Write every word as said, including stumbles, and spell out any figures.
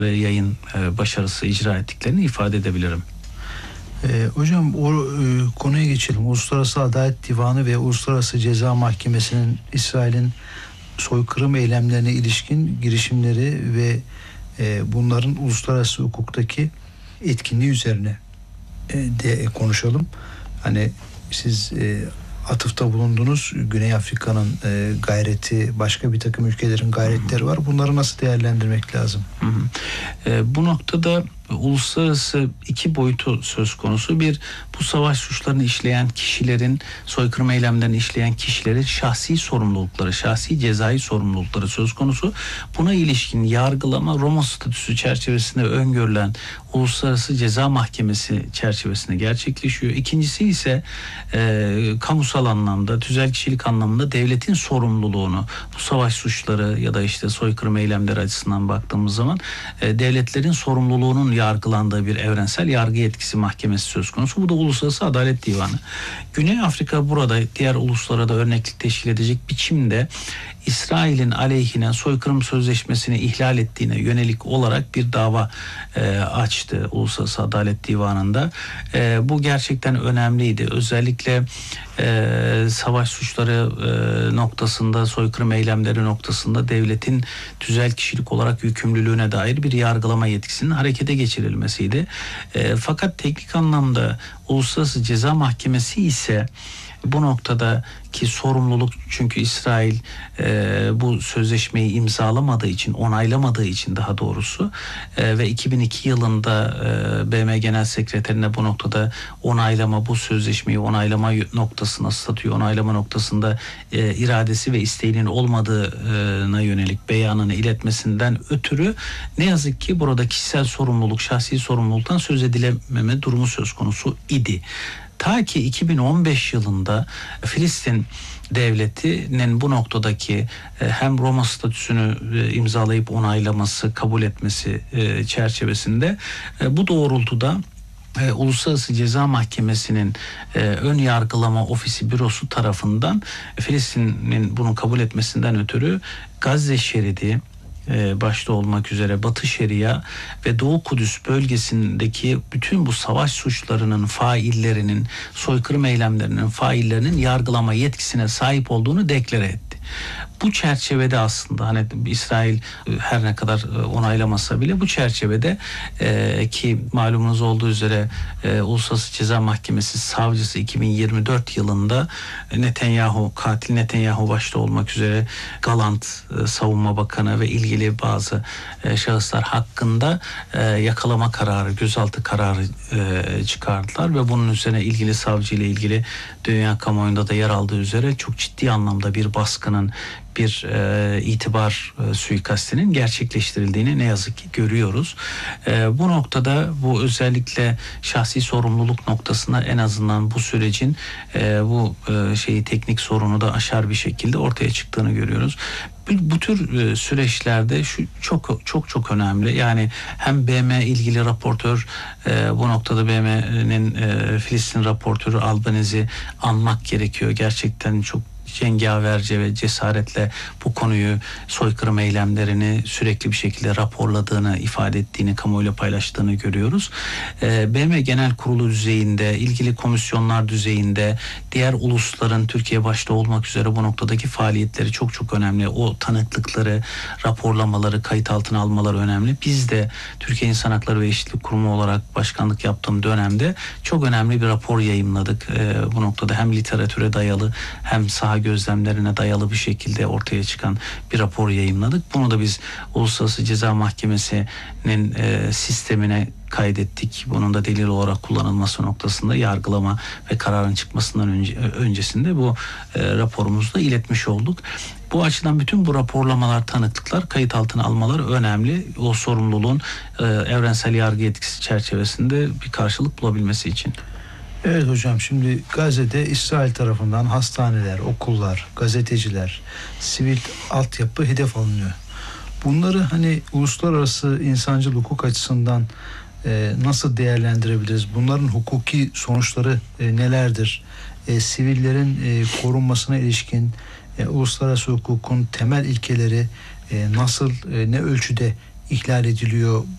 ve yayın e, başarısı icra ettiklerini ifade edebilirim. E, hocam o e, konuya geçelim. Uluslararası Adalet Divanı ve Uluslararası Ceza Mahkemesi'nin İsrail'in soykırım eylemlerine ilişkin girişimleri ve e, bunların uluslararası hukuktaki etkinliği üzerine e, de konuşalım. Hani siz e, atıfta bulundunuz. Güney Afrika'nın e, gayreti, başka bir takım ülkelerin gayretleri var. Bunları nasıl değerlendirmek lazım? Hı hı. E, bu noktada uluslararası iki boyutu söz konusu. Bir, bu savaş suçlarını işleyen kişilerin, soykırım eylemlerini işleyen kişilerin şahsi sorumlulukları, şahsi cezai sorumlulukları söz konusu. Buna ilişkin yargılama Roma Statüsü çerçevesinde öngörülen Uluslararası Ceza Mahkemesi çerçevesinde gerçekleşiyor. İkincisi ise e, kamusal anlamda, tüzel kişilik anlamında devletin sorumluluğunu, bu savaş suçları ya da işte soykırım eylemleri açısından baktığımız zaman e, devletlerin sorumluluğunun yargılandığı bir evrensel yargı yetkisi mahkemesi söz konusu. Bu da Uluslararası Adalet Divanı. Güney Afrika burada diğer uluslara da örneklik teşkil edecek biçimde İsrail'in aleyhine soykırım sözleşmesini ihlal ettiğine yönelik olarak bir dava e, açtı Uluslararası Adalet Divanı'nda. E, bu gerçekten önemliydi. Özellikle e, savaş suçları e, noktasında, soykırım eylemleri noktasında devletin tüzel kişilik olarak yükümlülüğüne dair bir yargılama yetkisinin harekete geçirilmesiydi. E, fakat teknik anlamda Uluslararası Ceza Mahkemesi ise bu noktadaki sorumluluk, çünkü İsrail e, bu sözleşmeyi imzalamadığı için, onaylamadığı için daha doğrusu e, ve iki bin iki yılında e, B M Genel Sekreterine bu noktada onaylama, bu sözleşmeyi onaylama noktasına, statüyü onaylama noktasında e, iradesi ve isteğinin olmadığına yönelik beyanını iletmesinden ötürü ne yazık ki burada kişisel sorumluluk, şahsi sorumluluktan söz edilememe durumu söz konusu idi. Ta ki iki bin on beş yılında Filistin devletinin bu noktadaki hem Roma statüsünü imzalayıp onaylaması, kabul etmesi çerçevesinde bu doğrultuda e, Uluslararası Ceza Mahkemesi'nin e, ön yargılama ofisi bürosu tarafından Filistin'in bunu kabul etmesinden ötürü Gazze şeridi başta olmak üzere Batı Şeria ve Doğu Kudüs bölgesindeki bütün bu savaş suçlarının faillerinin, soykırım eylemlerinin faillerinin yargılama yetkisine sahip olduğunu deklare etti. Bu çerçevede aslında hani İsrail her ne kadar onaylamasa bile bu çerçevede e, ki malumunuz olduğu üzere e, Uluslararası Ceza Mahkemesi savcısı iki bin yirmi dört yılında Netanyahu, katil Netanyahu başta olmak üzere Galant e, Savunma Bakanı ve ilgili bazı e, şahıslar hakkında e, yakalama kararı, gözaltı kararı e, çıkardılar ve bunun üzerine ilgili savcı ile ilgili dünya kamuoyunda da yer aldığı üzere çok ciddi anlamda bir baskının, bir e, itibar e, suikastinin gerçekleştirildiğini ne yazık ki görüyoruz. E, bu noktada bu özellikle şahsi sorumluluk noktasında en azından bu sürecin e, bu e, şeyi teknik sorunu da aşar bir şekilde ortaya çıktığını görüyoruz. Bu, bu tür e, süreçlerde şu çok çok çok önemli. Yani hem B M ilgili raportör e, bu noktada B M'nin e, Filistin raportörü Albanese anmak gerekiyor. Gerçekten çok cengaverce ve cesaretle bu konuyu, soykırım eylemlerini sürekli bir şekilde raporladığını, ifade ettiğini, kamuoyuyla paylaştığını görüyoruz. Ee, B M Genel Kurulu düzeyinde, ilgili komisyonlar düzeyinde, diğer ulusların Türkiye başta olmak üzere bu noktadaki faaliyetleri çok çok önemli. O tanıklıkları, raporlamaları, kayıt altına almaları önemli. Biz de Türkiye İnsan Hakları ve Eşitlik Kurumu olarak başkanlık yaptığım dönemde çok önemli bir rapor yayımladık. Ee, bu noktada hem literatüre dayalı hem saha gözlemlerine dayalı bir şekilde ortaya çıkan bir rapor yayımladık. Bunu da biz Uluslararası Ceza Mahkemesi'nin e, sistemine kaydettik. Bunun da delil olarak kullanılması noktasında yargılama ve kararın çıkmasından önce, öncesinde bu e, raporumuzu da iletmiş olduk. Bu açıdan bütün bu raporlamalar, tanıklıklar, kayıt altına almaları önemli. O sorumluluğun e, evrensel yargı yetkisi çerçevesinde bir karşılık bulabilmesi için. Evet hocam, şimdi Gazze'de İsrail tarafından hastaneler, okullar, gazeteciler, sivil altyapı hedef alınıyor. Bunları hani uluslararası insancıl hukuk açısından e, nasıl değerlendirebiliriz? Bunların hukuki sonuçları e, nelerdir? E, sivillerin e, korunmasına ilişkin e, uluslararası hukukun temel ilkeleri e, nasıl, e, ne ölçüde ihlal ediliyor?